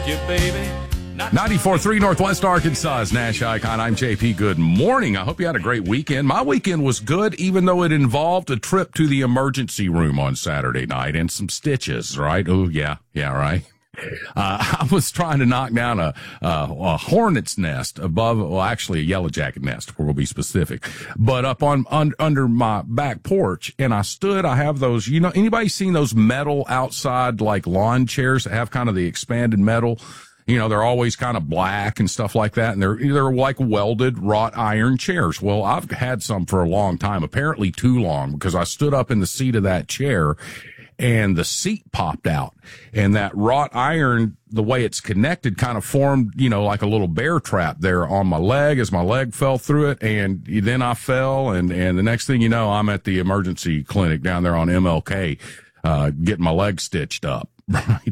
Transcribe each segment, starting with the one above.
you, baby. 94.3 Northwest Arkansas's Nash Icon. I'm JP. Good morning. I hope you had a great weekend. My weekend was good, even though it involved a trip to the emergency room on Saturday night and some stitches, right? Oh, yeah, right. I was trying to knock down a hornet's nest above, well, actually a yellow jacket nest, we'll be specific, but up under my back porch. And I have those, anybody seen those metal outside, like lawn chairs that have kind of the expanded metal? They're always kind of black and stuff like that. And they're like welded wrought iron chairs. Well, I've had some for a long time, apparently too long, because I stood up in the seat of that chair and the seat popped out, and that wrought iron, the way it's connected, kind of formed, like a little bear trap there on my leg as my leg fell through it. And then I fell, and the next thing you know, I'm at the emergency clinic down there on MLK, getting my leg stitched up. Right.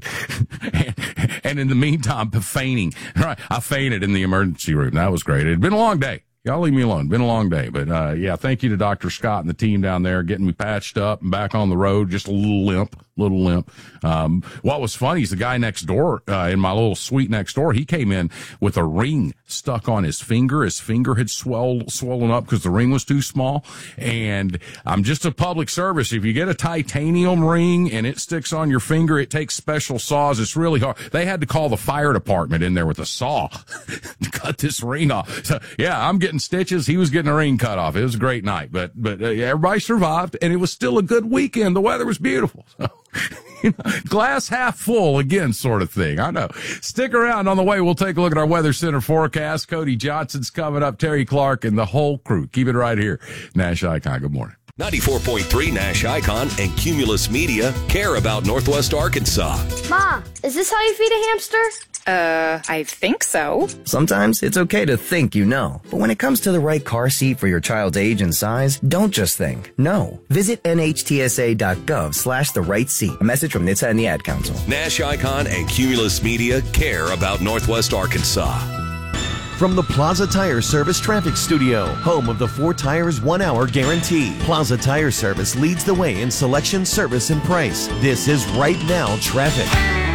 And in the meantime, fainting. Right. I fainted in the emergency room. That was great. It had been a long day. Y'all leave me alone. Been a long day. But, thank you to Dr. Scott and the team down there getting me patched up and back on the road. Just a little limp. What was funny is the guy next door, in my little suite next door, he came in with a ring stuck on his finger. His finger had swollen up because the ring was too small. And I'm just a public service. If you get a titanium ring and it sticks on your finger, it takes special saws. It's really hard. They had to call the fire department in there with a saw to cut this ring off. So, yeah, I'm getting stitches. He was getting a ring cut off. It was a great night, but everybody survived, and it was still a good weekend. The weather was beautiful. So, glass half full again, sort of thing. I know. Stick around. On the way, we'll take a look at our Weather Center forecast. Cody Johnson's coming up, Terry Clark, and the whole crew. Keep it right here. Nash Icon, good morning. 94.3 Nash Icon and Cumulus Media care about Northwest Arkansas. Ma, is this how you feed a hamster? I think so. Sometimes it's okay to think you know, but when it comes to the right car seat for your child's age and size, don't just think. No. Visit nhtsa.gov/the right seat. A message from NHTSA and the Ad Council. Nash Icon and Cumulus Media care about Northwest Arkansas. From the Plaza Tire Service Traffic Studio, home of the 4 Tires 1 Hour Guarantee. Plaza Tire Service leads the way in selection, service, and price. This is Right Now Traffic.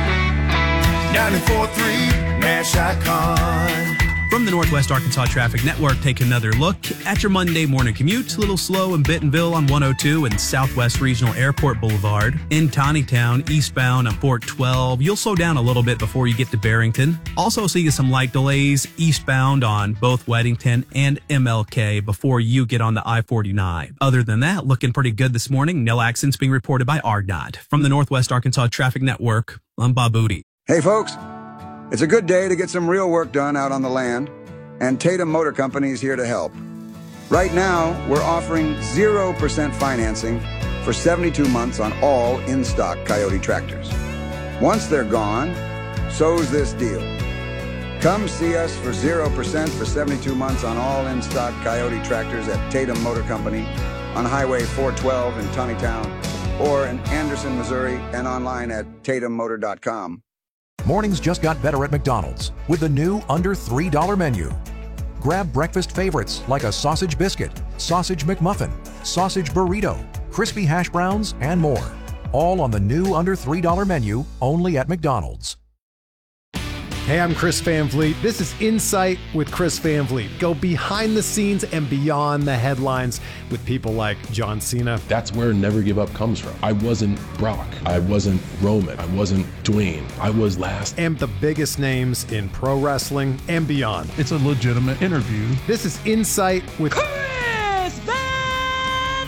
94.3 Nash Icon. From the Northwest Arkansas Traffic Network, take another look at your Monday morning commute. A little slow in Bentonville on 102 and Southwest Regional Airport Boulevard. In Tawnytown, eastbound on Port 12, you'll slow down a little bit before you get to Barrington. Also see some light delays eastbound on both Weddington and MLK before you get on the I-49. Other than that, looking pretty good this morning. No accidents being reported by RDOT. From the Northwest Arkansas Traffic Network, I'm Bob Booty. Hey folks, it's a good day to get some real work done out on the land, and Tatum Motor Company is here to help. Right now, we're offering 0% financing for 72 months on all in-stock Coyote tractors. Once they're gone, so's this deal. Come see us for 0% for 72 months on all in-stock Coyote tractors at Tatum Motor Company on Highway 412 in Tawnytown, or in Anderson, Missouri, and online at tatummotor.com. Mornings just got better at McDonald's with the new under $3 menu. Grab breakfast favorites like a sausage biscuit, sausage McMuffin, sausage burrito, crispy hash browns, and more. All on the new under $3 menu, only at McDonald's. Hey, I'm Chris Van Vliet. This is Insight with Chris Van Vliet. Go behind the scenes and beyond the headlines with people like John Cena. That's where Never Give Up comes from. I wasn't Brock. I wasn't Roman. I wasn't Dwayne. I was last. And the biggest names in pro wrestling and beyond. It's a legitimate interview. This is Insight with Chris Van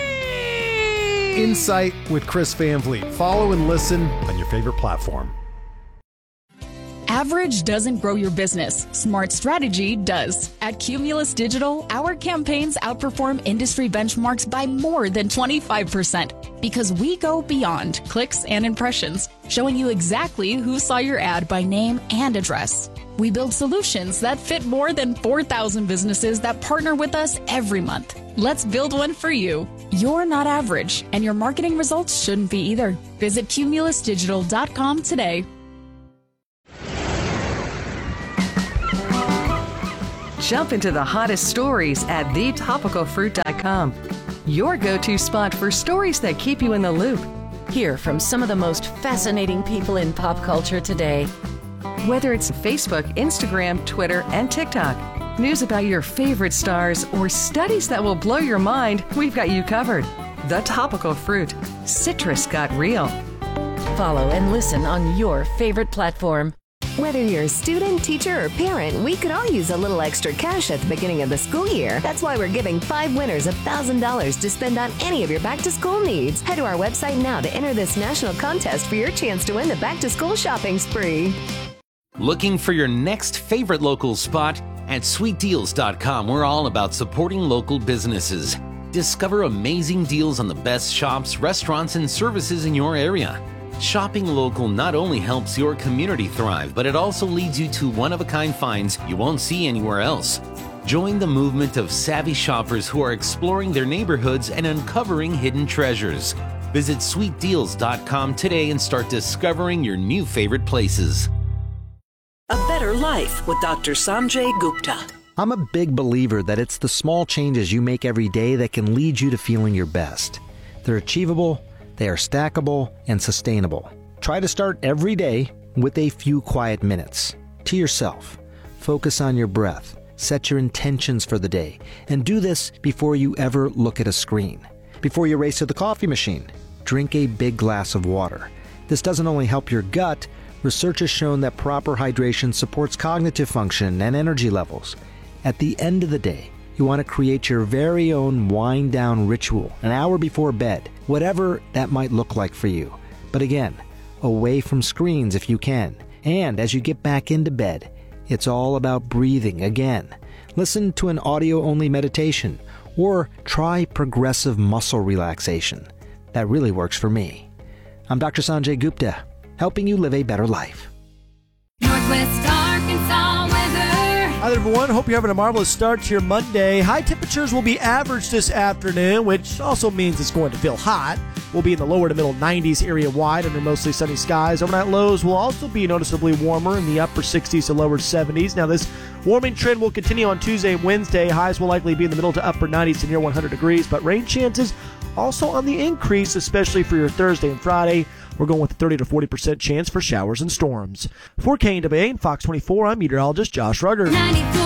Vliet. Insight with Chris Van Vliet. Follow and listen on your favorite platform. Average doesn't grow your business. Smart strategy does. At Cumulus Digital, our campaigns outperform industry benchmarks by more than 25% because we go beyond clicks and impressions, showing you exactly who saw your ad by name and address. We build solutions that fit more than 4,000 businesses that partner with us every month. Let's build one for you. You're not average, and your marketing results shouldn't be either. Visit cumulusdigital.com today. Jump into the hottest stories at thetopicalfruit.com. Your go-to spot for stories that keep you in the loop. Hear from some of the most fascinating people in pop culture today. Whether it's Facebook, Instagram, Twitter, and TikTok, news about your favorite stars, or studies that will blow your mind, we've got you covered. The Topical Fruit. Citrus got real. Follow and listen on your favorite platform. Whether you're a student, teacher, or parent, we could all use a little extra cash at the beginning of the school year. That's why we're giving 5 winners $1,000 to spend on any of your back-to-school needs. Head to our website now to enter this national contest for your chance to win the back-to-school shopping spree. Looking for your next favorite local spot? At sweetdeals.com, we're all about supporting local businesses. Discover amazing deals on the best shops, restaurants, and services in your area. Shopping local not only helps your community thrive, but it also leads you to one-of-a-kind finds you won't see anywhere else. Join the movement of savvy shoppers who are exploring their neighborhoods and uncovering hidden treasures. Visit sweetdeals.com today and start discovering your new favorite places. A Better Life with Dr. Sanjay Gupta. I'm a big believer that it's the small changes you make every day that can lead you to feeling your best. They're achievable, they are stackable, and sustainable. Try to start every day with a few quiet minutes. To yourself. Focus on your breath. Set your intentions for the day. And do this before you ever look at a screen. Before you race to the coffee machine, drink a big glass of water. This doesn't only help your gut, research has shown that proper hydration supports cognitive function and energy levels. At the end of the day, you want to create your very own wind-down ritual an hour before bed, whatever that might look like for you. But again, away from screens if you can. And as you get back into bed, it's all about breathing again. Listen to an audio-only meditation or try progressive muscle relaxation. That really works for me. I'm Dr. Sanjay Gupta, helping you live a better life. Northwest Arkansas weather. Hi there, everyone. Hope you're having a marvelous start to your Monday. High temperatures will be average this afternoon, which also means it's going to feel hot. We'll be in the lower to middle 90s area-wide under mostly sunny skies. Overnight lows will also be noticeably warmer in the upper 60s to lower 70s. Now, this warming trend will continue on Tuesday and Wednesday. Highs will likely be in the middle to upper 90s to near 100 degrees, but rain chances also on the increase, especially for your Thursday and Friday. We're going with a 30 to 40% chance for showers and storms. For KNWA and Fox 24, I'm meteorologist Josh Rugger. 94.7